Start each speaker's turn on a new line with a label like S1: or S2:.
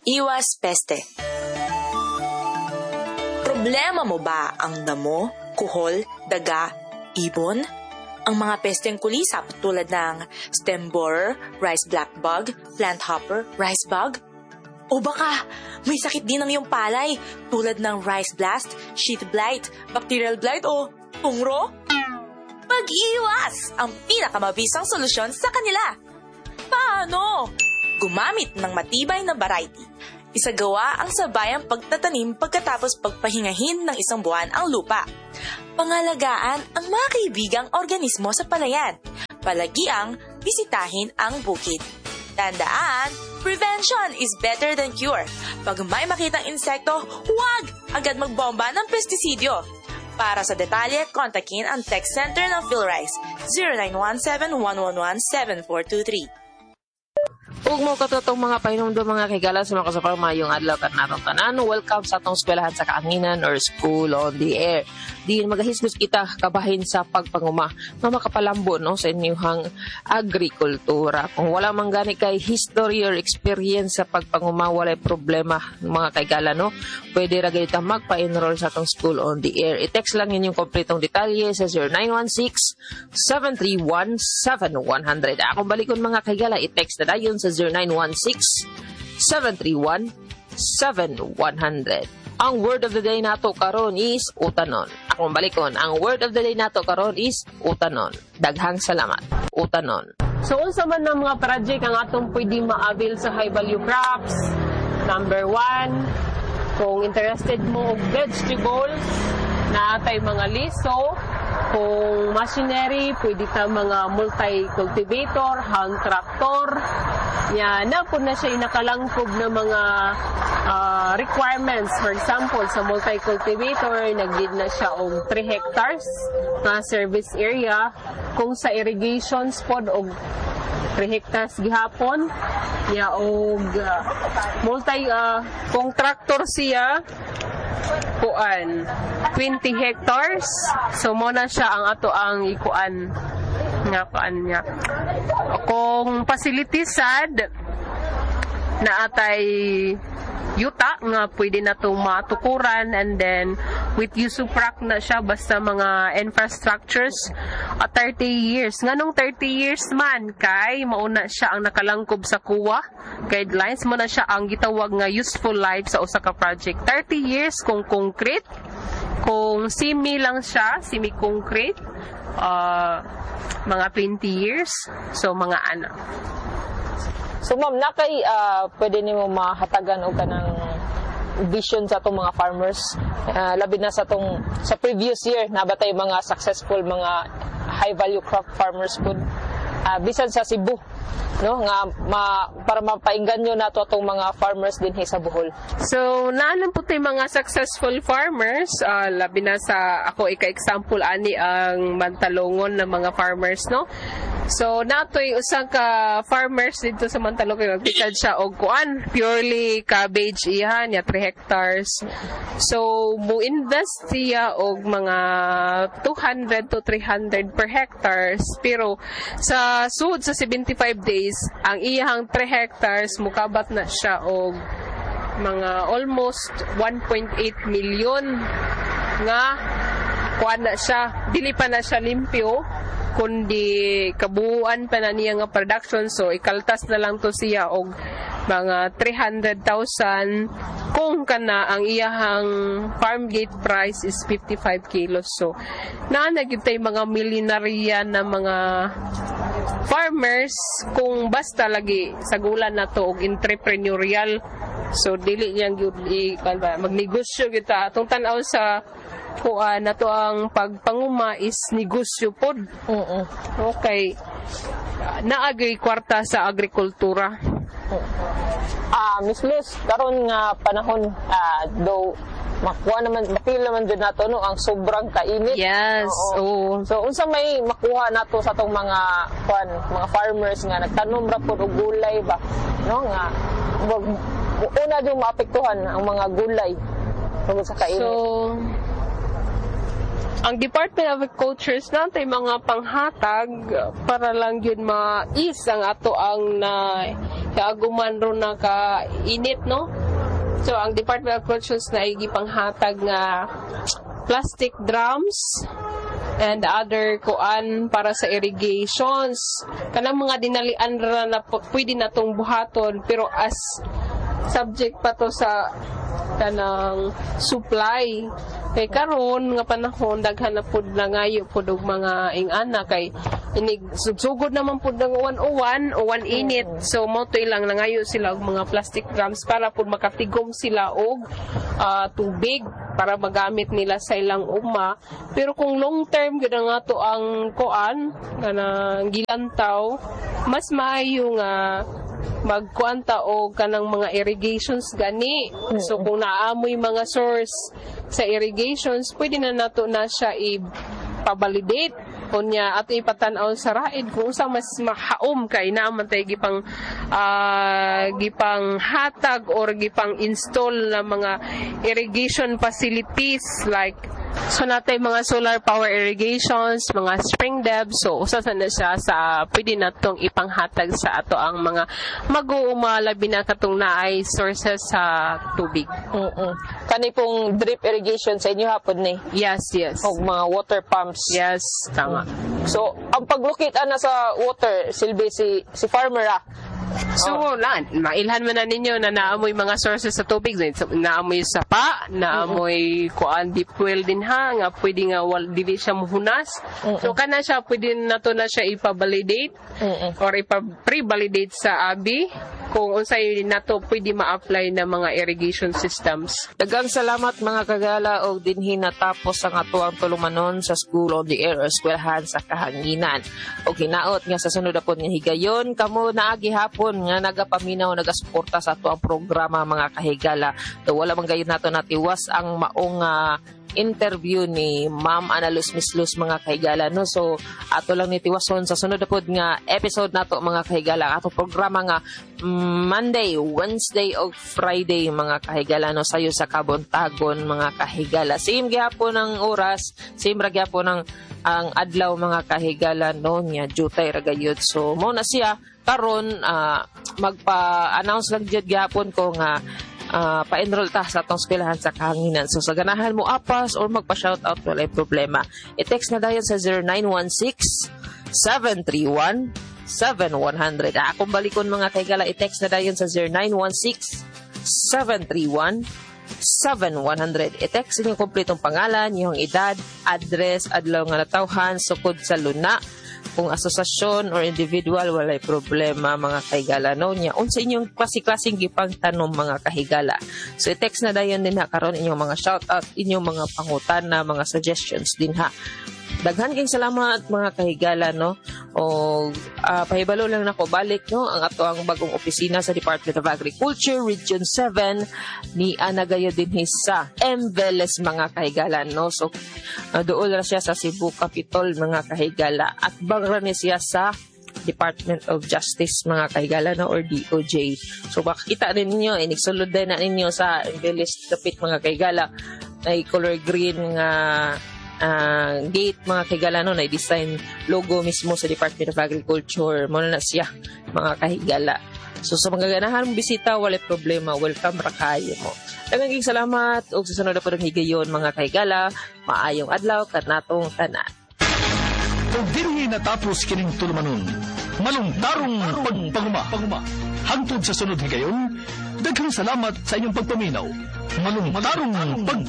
S1: Iwas peste. Problema mo ba ang damo, kuhol, daga, ibon? Ang mga pesteng kulisap tulad ng stem borer, rice black bug, plant hopper, rice bug? O baka may sakit din ng iyong palay tulad ng rice blast, sheath blight, bacterial blight o tungro? Pag-iwas ang pinakamabisang solusyon sa kanila. Paano? Gumamit ng matibay na variety. Isagawa ang sabayang pagtatanim pagkatapos pagpahingahin ng isang buwan ang lupa. Pangalagaan ang mga kaibigang organismo sa palayan. Palagiang bisitahin ang bukid. Tandaan, prevention is better than cure. Pag may makitang insekto, huwag agad magbomba ng pestisidyo. Para sa detalye, kontakin ang text center ng PhilRice 0917-111-7423.
S2: Ug mo katotong mga pahinumdum mga kigala sa mga kasapang mayong adlaw kat natong tanan. Welcome sa atong eskwelahan sa kaanginan or School on the Air. Diin magahisgos kita kabahin sa pagpanguma nga makapalambo no sa inyong agrikultura. Kung wala man gani kay history or experience sa pagpanguma, walay problema mga kigala no. Pwede ra gayta magpa-enroll sa atong School on the Air. I-text lang inyong kompletong detalye sa 0916-731-7100. Akong balikon mga kigala, i-text na dayon sa 0916-731-7100. Ang word of the day nato karon is utanon. Akong balikon, ang word of the day nato karon is utanon. Daghang salamat. Utanon.
S3: So, unsa man ng mga project ang atong pwede ma-avail sa high value crops? Number 1, kung interested mo og vegetables, na atay mga liso. Kung machinery, pwede ta mga multi-cultivator, hand tractor. Yan, na po na siya nakalangkob na mga requirements. For example, sa multi-cultivator, nag-need na siya og 3 hectares na service area. Kung sa irrigation spot og 3 hectares gihapon, ya og kung tractor siya, kuan 20 hectares, so mo na siya ang ato ang ikuan nga kuan niya. Kung facilities sad na atay yuta nga pwede na itong matukuran, and then with usufruct na siya basta mga infrastructures at 30 years. Nganong 30 years man kay mauna siya ang nakalangkob sa kuwa guidelines, mo na siya ang gitawag nga useful life sa usa ka project. 30 years kung concrete, kung semi lang siya, semi-concrete, mga 20 years, so mga anak.
S2: So ma'am, nakay pwede nimo mahatagan og kanang vision sa atong mga farmers, labi na sa previous year nabatay mga successful mga high value crop farmers pud bisan sa Cebu no nga para mapainggan nyo nato atong mga farmers din sa Bohol.
S3: So naalam po tayo mga successful farmers, labi na sa ako ika-example ani ang Mantalongon na mga farmers no. So natoy usa ka farmers dito sa Mantalongon, nagpikad siya og kuan purely cabbage ihan ya 3 hectares. So mo invest siya og mga 200 to 300 per hectares, pero sa sud sa 75 days ang iyang 3 hectares mukabat na siya og mga almost 1.8 million nga kuan na siya, dili pa na siya limpyo kundi kabuuan pa na niya nga production. So ikaltas na lang to siya og mga 300,000 kung kana ang iyahang farm gate price is 55 kilos. So naanagid tay mga milyonarya na mga farmers kung basta lagi sagulan na to og entrepreneurial. So dili niyang gyud magnegosyo kita atong tan-aw sa kuan nato ang pagpanguma is negosyo pod. Okay. Naagay kwarta sa agrikultura.
S2: Miss Luz, karon nga panahon do makuha naman, mapil naman din nato no ang sobrang kainit.
S3: Yes. Oo.
S2: So unsa may makuha nato sa tong mga mga farmers nga nagtanom ra pud og gulay ba no nga una yung maapektuhan ang mga gulay tungod sa kainit.
S3: So ang Department of Agriculture natin mga panghatag para lang yun ma-ease ang ato ang Kaaguman ron na ka init, no? So, ang Department of Corrections na igipanghatag nga plastic drums and other kuan para sa irrigations. Kanang mga dinalian ra na pwede na tong buhaton, pero as subject pa to sa kanang supply. Kay karon nga panahon daghan na pud na ngayo pud og mga ingana kay inig sugod naman pud ng 101 o 1 init. So mo to ilang nangayo sila og mga plastic drums para pud makatigom sila og tubig para magamit nila sa ilang ugma. Pero kung long term gid nga to ang kuan kanang gilantaw, mas maayo nga magkuanta o kanang mga irrigations gani. So kung naamoy mga source sa irrigations, pwede na nato na siya i-validate unya at ipatanaw sa raid kung sa mas mahaom kay naman tayo gipang hatag or gipang install na mga irrigation facilities like so natay mga solar power irrigations, mga spring debs. So usa na siya sa pwede natong ipanghatag sa ato ang mga mag-uuma labi na katong naay sources sa tubig.
S2: Kani pong drip irrigation sa inyo hapon ni.
S3: Yes.
S2: O mga water pumps.
S3: Yes, tama.
S2: So ang paglukit ana sa water silbi si farmer
S3: So, mailhan mo na ninyo na naamoy mga sources sa tubig. Naamoy sapa, naamoy kuan deep well din ha, nga pwede nga dili siya muhunas. So, kana siya, pwede na to na siya ipa-validate or ipa-pre-validate sa ABI kung unsay nato pwede ma-apply na mga irrigation systems.
S2: Daghang salamat mga kagala og dinhi natapos ang atuang tulumanon sa School on the Air o eskwelahan sa kahanginan. Og hinaot nga sa sunod na po nga higayon, kamo naagi hapon nga nagapaminaw nagasuporta sa atuang programa mga kahigala. So, wala man gayud nato natiwas ang maong interview ni Ma'am Analus Mislus mga kahigala, no? So ato lang nitiwason sa sunod na pod nga episode nato mga kahigala. Ato programa nga Monday, Wednesday o Friday mga kahigala, no? Sayo sa Kabuntagon mga kahigala. Same gyapon ang oras, same ra gyapon ang adlaw mga kahigala, no? Nya jutay ra gayud. So mo na siya karon magpa-announce lang jud gyapon ko nga pa-enroll ta sa atong eskwelahan sa kahanginan. So sa ganahan mo apas or magpa-shoutout, walay problema. I-text na dayon sa 0916-731-7100. Akong balikon mga kaigala, i-text na dayon sa 0916-731-7100. I-text inyong kompletong pangalan, inyong edad, address, adlaw nga natawhan, sukod sa luna. Kung asosasyon or individual, walay problema mga kahigala, no? Nya unsa inyong klase-klaseng gipang tanom mga kahigala. So i-text na dayon din ha karon inyong mga shoutout, inyong mga pangutana, mga suggestions din ha. Daghan kayong salamat mga kahigala, no? O pahibalo lang nako balik, no, ang ato ang bagong opisina sa Department of Agriculture Region 7 ni Anagayo din sa Emveles mga kahigala, no? So dool ra siya sa Cebu Capitol mga kahigala at bagra ni siya sa Department of Justice mga kahigala, no, or DOJ. So makikita rin ninyo, inigsulod din na ninyo sa Emveles dapit mga kahigala ay color green nga gate mga kahigala, no, na design logo mismo sa Department of Agriculture. Muna na siya mga kahigala. So sa mga ganahan mong bisita, wala problema, welcome ra kayo mo. Daghang salamat og sa sunod na padong higayon mga kahigala. Maayong adlaw kanatong tanan.
S4: Kung diri natapos kining tulumanon, malungtarong pagpanguma. Hangtod sa sunod higayon, daghang salamat sa inyong pagpaminaw. Malungtarong